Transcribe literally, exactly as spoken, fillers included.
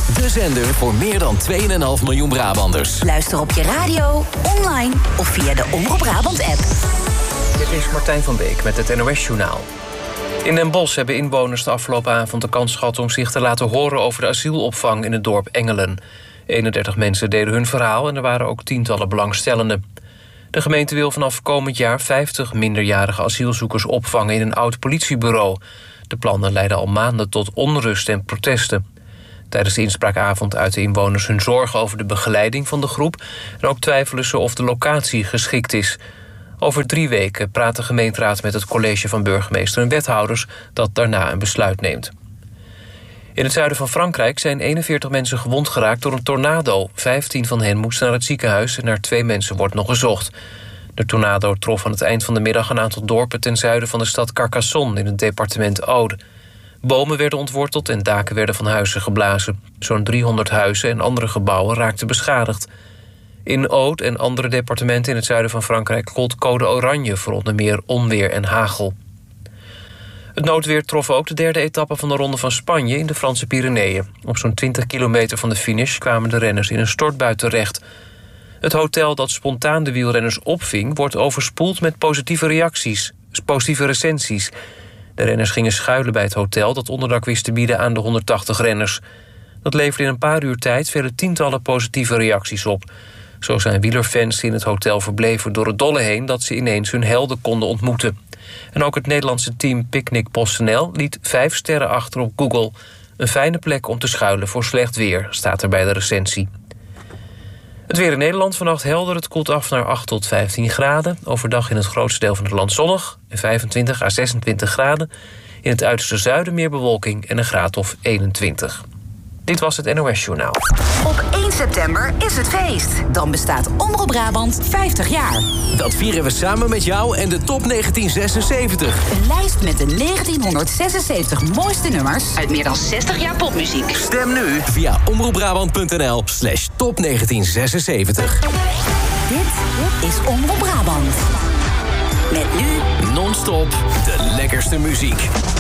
De zender voor meer dan twee komma vijf miljoen Brabanders. Luister op je radio, online of via de Omroep Brabant-app. Dit is Martijn van Beek met het N O S-journaal. In Den Bosch hebben inwoners de afgelopen avond de kans gehad om zich te laten horen over de asielopvang in het dorp Engelen. eenendertig mensen deden hun verhaal en er waren ook tientallen belangstellenden. De gemeente wil vanaf komend jaar vijftig minderjarige asielzoekers opvangen in een oud politiebureau. De plannen leiden al maanden tot onrust en protesten. Tijdens de inspraakavond uiten inwoners hun zorgen over de begeleiding van de groep en ook twijfelen ze of de locatie geschikt is. Over drie weken praat de gemeenteraad met het college van burgemeester en wethouders dat daarna een besluit neemt. In het zuiden van Frankrijk zijn eenenveertig mensen gewond geraakt door een tornado. vijftien van hen moesten naar het ziekenhuis en naar twee mensen wordt nog gezocht. De tornado trof aan het eind van de middag een aantal dorpen ten zuiden van de stad Carcassonne in het departement Aude. Bomen werden ontworteld en daken werden van huizen geblazen. Zo'n driehonderd huizen en andere gebouwen raakten beschadigd. In Aude en andere departementen in het zuiden van Frankrijk gold code oranje voor onder meer onweer en hagel. Het noodweer trof ook de derde etappe van de Ronde van Spanje in de Franse Pyreneeën. Op zo'n twintig kilometer van de finish kwamen de renners in een stortbui terecht. Het hotel dat spontaan de wielrenners opving wordt overspoeld met positieve reacties, positieve recensies. De renners gingen schuilen bij het hotel dat onderdak wist te bieden aan de honderdtachtig renners. Dat leverde in een paar uur tijd vele tientallen positieve reacties op. Zo zijn wielerfans in het hotel verbleven door het dolle heen dat ze ineens hun helden konden ontmoeten. En ook het Nederlandse team Picnic PostNL liet vijf sterren achter op Google. Een fijne plek om te schuilen voor slecht weer, staat er bij de recensie. Het weer in Nederland vannacht helder. Het koelt af naar acht tot vijftien graden. Overdag in het grootste deel van het land zonnig. En vijfentwintig à zesentwintig graden. In het uiterste zuiden meer bewolking en een graad of eenentwintig. Dit was het N O S-journaal. Op één september is het feest. Dan bestaat Omroep Brabant vijftig jaar. Dat vieren we samen met jou en de top negentien zesenzeventig. Een lijst met de negentienhonderdzesenzeventig mooiste nummers uit meer dan zestig jaar popmuziek. Stem nu via omroepbrabant.nl slash top negentien zesenzeventig. Dit is Omroep Brabant. Met nu Non-stop de lekkerste muziek.